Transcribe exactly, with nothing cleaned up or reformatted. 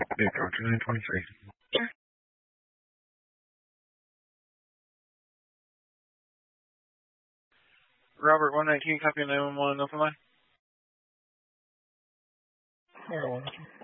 Vehicle two nine twenty-three. Sure. Robert one nineteen, copy nine one one, open line. Air one.